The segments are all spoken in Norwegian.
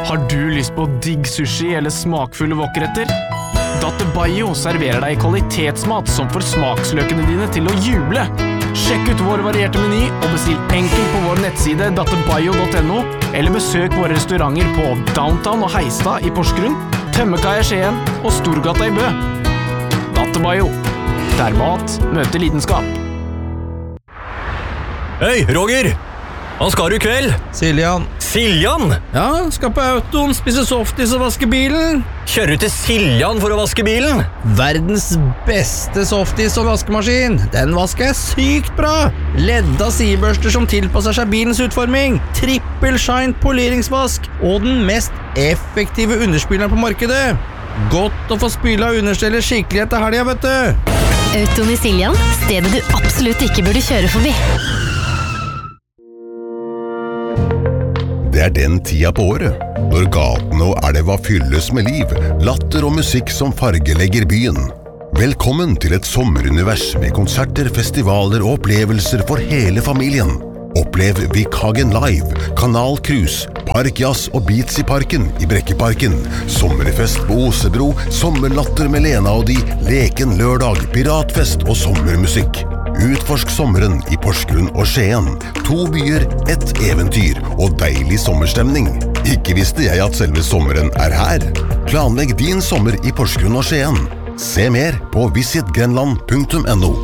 Har du lyst på digg sushi eller smakfulle wokretter? Dr. Bayo serverer deg kvalitetsmat som får smaksløkene dine til å juble. Sjekk ut vår varierte meny og bestill enkelt på vår nettside drbayo.no, eller besøk våre restauranter på Downtown og Heistad i Porsgrunn, Tømmekaia Skien og Storgata i Bø. Dr. Bayo, der mat møter lidenskap. Hei, Roger! Hva skal du i kveld? Siljan. Siljan? Ja, skal på autoen, spise softis og vaske bilen. Kjører du til Siljan for å vaske bilen? Verdens beste softis og vaskemaskin. Den vasker jeg sykt bra. Ledda sidebørster som tilpasser seg bilens utforming. Trippel shine poleringsvask. Og den mest effektive underspyleren på markedet. Godt å få spyla understeller skikkelig etter helga, vet du. Autoen i Siljan, stedet du absolutt ikke burde kjøre forbi. Det den tida på året, når gatene og elva fylles med liv, latter og musikk som fargelegger byen. Velkommen til et sommerunivers med konserter, festivaler og opplevelser for hele familien. Opplev Vikhagen Live, Kanal Cruise, Parkjazz og Beats i Parken i Brekkeparken, sommerfest på Osebro, sommerlatter med Lena og de, leken lørdag, piratfest og sommermusikk. Utforsk sommeren i Porsgrunn og Skien. 2 byer, 1 eventyr og deilig sommerstemning. Ikke visste jeg at selve sommeren her. Planlegg din sommer i Porsgrunn og Skien. Se mer på visitgrenland.no.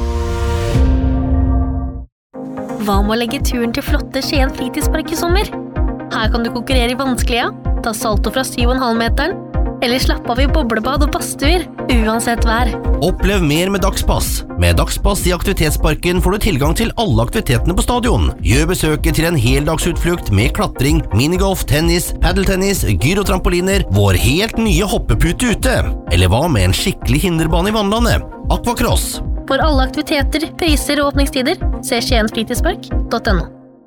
Hva med å legge turen til flotte Skien fritidspark i sommer? Her kan du konkurrere i vanskelige, ta salto fra 7,5 meteren, eller slappe av i boblebad og badstuer, uansett vær. Opplev mer med Dagspass. Med Dagspass i aktivitetsparken får du tilgang til alle aktivitetene på stadion. Gjør besøket til en heldagsutflukt med klatring, minigolf, tennis, paddeltennis, gyrotrampoliner, vår helt nye hoppepute ute. Eller hva med en skikkelig hinderbane i vannlandet? Aquacross. For alle aktiviteter, priser og åpningstider, se skiensfritidspark.no.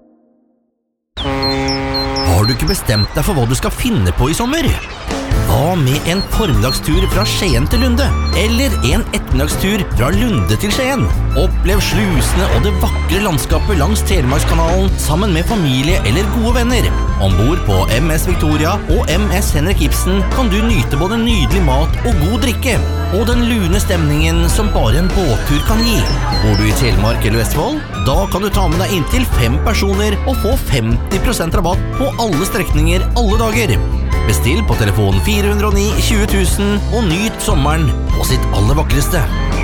Har du ikke bestemt deg for hva du skal finne på i sommer? Hva med en formiddagstur fra Skien til Lunde? Eller en ettermiddagstur fra Lunde til Skien? Opplev slusene og det vakre landskapet langs Telemarkskanalen sammen med familie eller gode venner. Ombord på MS Victoria og MS Henrik Ibsen kan du nyte både nydelig mat og god drikke. Og den lune stemningen som bare en båttur kan gi. Bor du i Telemark eller Vestfold? Da kan du ta med deg inntil 5 personer og få 50% rabatt på alle strekninger alle dager. Bestill på telefon 409 20 000 og nyt sommeren på sitt aller vakreste.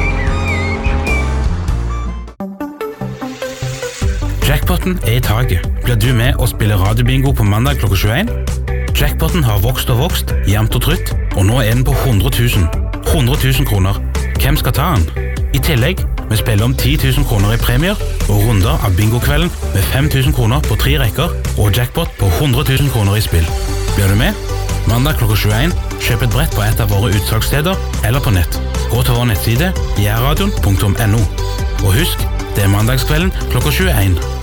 Jackpotten i taket. Blir du med og spiller radiobingo på mandag klokka 21? Jackpotten har vokst og vokst, jevnt og trutt, og nå den på 100 000. 100 000 kroner. Hvem skal ta den? I tillegg, vi spiller om 10 000 kroner i premier og runder av bingokvelden med 5 000 kroner på 3 rekker og jackpot på 100 000 kroner i spill. Blir du med? Mandag klokka 21, kjøp et brett på et av våre utsalgssteder eller på nett. Gå til vår nettside jærradion.no. Og husk, det mandagskvelden klokka 21.